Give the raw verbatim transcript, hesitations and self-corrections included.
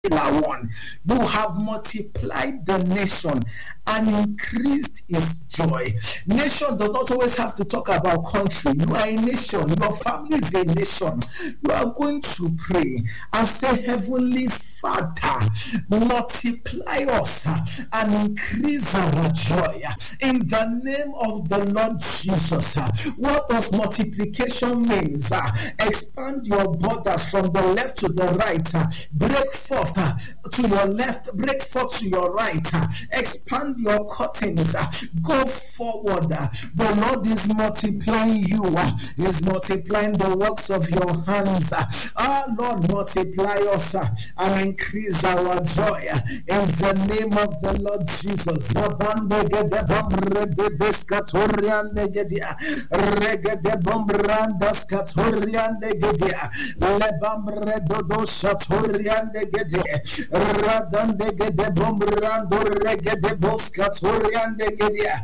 one. You have multiplied the nation and increased its joy. Nation does not always have to talk about country. You are a nation. Your family is a nation. You are going to pray and say, Heavenly Father, multiply us and increase our joy in the name of the Lord Jesus. What does multiplication mean? Expand your borders from the left to the right. Break forth to your left, break forth to your right. Expand your curtains. Go forward. The Lord is multiplying you. He is multiplying the works of your hands. Ah, Lord, multiply us and increase our joy in the name of the Lord Jesus.